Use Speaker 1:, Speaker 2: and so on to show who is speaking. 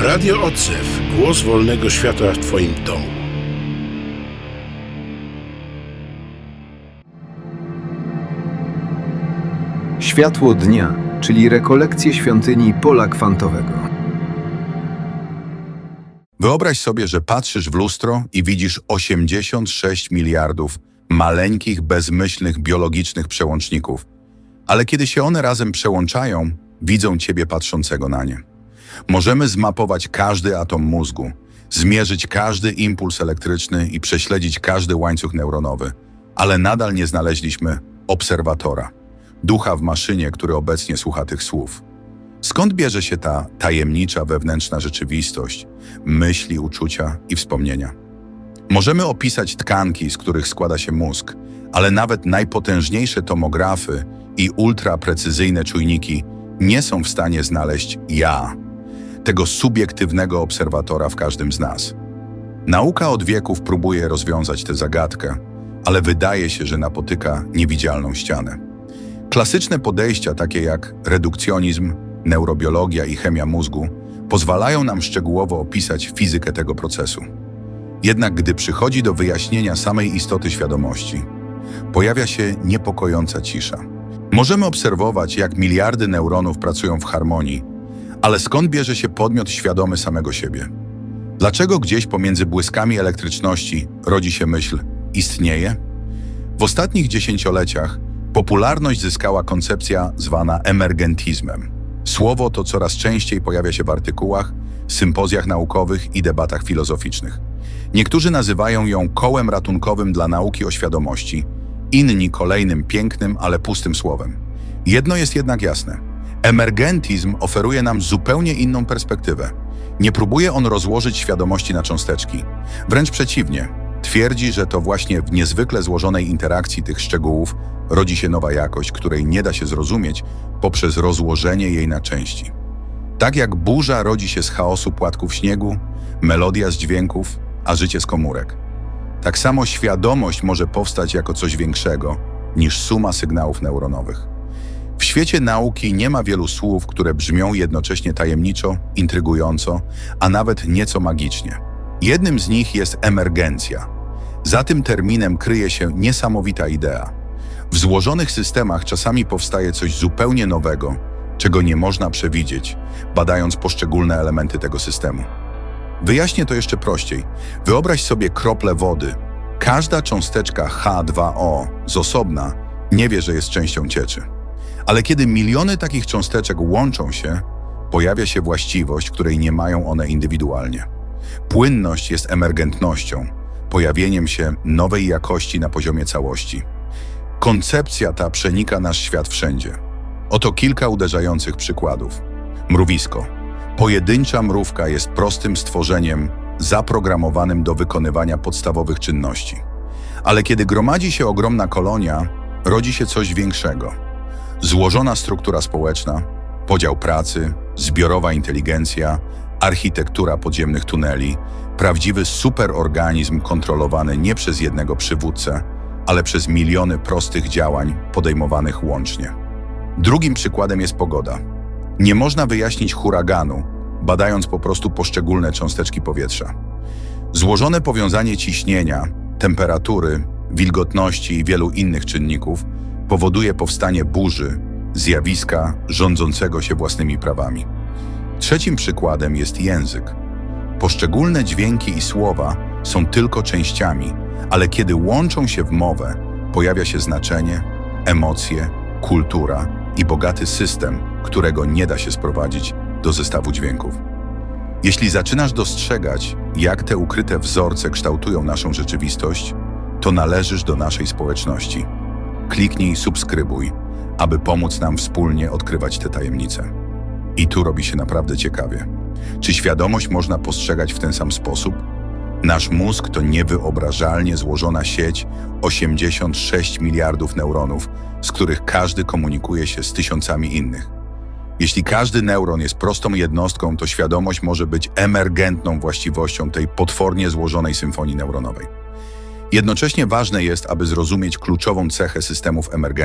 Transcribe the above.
Speaker 1: Radio Odzew. Głos wolnego świata w Twoim domu.
Speaker 2: Światło dnia, czyli rekolekcje świątyni pola kwantowego.
Speaker 3: Wyobraź sobie, że patrzysz w lustro i widzisz 86 miliardów maleńkich, bezmyślnych, biologicznych przełączników. Ale kiedy się one razem przełączają, widzą Ciebie patrzącego na nie. Możemy zmapować każdy atom mózgu, zmierzyć każdy impuls elektryczny i prześledzić każdy łańcuch neuronowy, ale nadal nie znaleźliśmy obserwatora, ducha w maszynie, który obecnie słucha tych słów. Skąd bierze się ta tajemnicza wewnętrzna rzeczywistość, myśli, uczucia i wspomnienia? Możemy opisać tkanki, z których składa się mózg, ale nawet najpotężniejsze tomografy i ultraprecyzyjne czujniki nie są w stanie znaleźć ja, tego subiektywnego obserwatora w każdym z nas. Nauka od wieków próbuje rozwiązać tę zagadkę, ale wydaje się, że napotyka niewidzialną ścianę. Klasyczne podejścia, takie jak redukcjonizm, neurobiologia i chemia mózgu, pozwalają nam szczegółowo opisać fizykę tego procesu. Jednak gdy przychodzi do wyjaśnienia samej istoty świadomości, pojawia się niepokojąca cisza. Możemy obserwować, jak miliardy neuronów pracują w harmonii, ale skąd bierze się podmiot świadomy samego siebie? Dlaczego gdzieś pomiędzy błyskami elektryczności rodzi się myśl istnieje? W ostatnich dziesięcioleciach popularność zyskała koncepcja zwana emergentizmem. Słowo to coraz częściej pojawia się w artykułach, sympozjach naukowych i debatach filozoficznych. Niektórzy nazywają ją kołem ratunkowym dla nauki o świadomości, inni kolejnym pięknym, ale pustym słowem. Jedno jest jednak jasne. Emergentizm oferuje nam zupełnie inną perspektywę. Nie próbuje on rozłożyć świadomości na cząsteczki. Wręcz przeciwnie, twierdzi, że to właśnie w niezwykle złożonej interakcji tych szczegółów rodzi się nowa jakość, której nie da się zrozumieć poprzez rozłożenie jej na części. Tak jak burza rodzi się z chaosu płatków śniegu, melodia z dźwięków, a życie z komórek. Tak samo świadomość może powstać jako coś większego niż suma sygnałów neuronowych. W świecie nauki nie ma wielu słów, które brzmią jednocześnie tajemniczo, intrygująco, a nawet nieco magicznie. Jednym z nich jest emergencja. Za tym terminem kryje się niesamowita idea. W złożonych systemach czasami powstaje coś zupełnie nowego, czego nie można przewidzieć, badając poszczególne elementy tego systemu. Wyjaśnię to jeszcze prościej. Wyobraź sobie krople wody. Każda cząsteczka H2O z osobna nie wie, że jest częścią cieczy. Ale kiedy miliony takich cząsteczek łączą się, pojawia się właściwość, której nie mają one indywidualnie. Płynność jest emergentnością, pojawieniem się nowej jakości na poziomie całości. Koncepcja ta przenika nasz świat wszędzie. Oto kilka uderzających przykładów. Mrówisko. Pojedyncza mrówka jest prostym stworzeniem zaprogramowanym do wykonywania podstawowych czynności. Ale kiedy gromadzi się ogromna kolonia, rodzi się coś większego. Złożona struktura społeczna, podział pracy, zbiorowa inteligencja, architektura podziemnych tuneli, prawdziwy superorganizm kontrolowany nie przez jednego przywódcę, ale przez miliony prostych działań podejmowanych łącznie. Drugim przykładem jest pogoda. Nie można wyjaśnić huraganu, badając po prostu poszczególne cząsteczki powietrza. Złożone powiązanie ciśnienia, temperatury, wilgotności i wielu innych czynników powoduje powstanie burzy, zjawiska rządzącego się własnymi prawami. Trzecim przykładem jest język. Poszczególne dźwięki i słowa są tylko częściami, ale kiedy łączą się w mowę, pojawia się znaczenie, emocje, kultura i bogaty system, którego nie da się sprowadzić do zestawu dźwięków. Jeśli zaczynasz dostrzegać, jak te ukryte wzorce kształtują naszą rzeczywistość, to należysz do naszej społeczności. Kliknij subskrybuj, aby pomóc nam wspólnie odkrywać te tajemnice. I tu robi się naprawdę ciekawie. Czy świadomość można postrzegać w ten sam sposób? Nasz mózg to niewyobrażalnie złożona sieć 86 miliardów neuronów, z których każdy komunikuje się z tysiącami innych. Jeśli każdy neuron jest prostą jednostką, to świadomość może być emergentną właściwością tej potwornie złożonej symfonii neuronowej. Jednocześnie ważne jest, aby zrozumieć kluczową cechę systemów emergentnych,